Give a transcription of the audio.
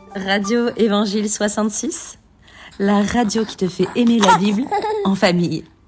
Radio Évangile 66, la radio qui te fait aimer la Bible en famille.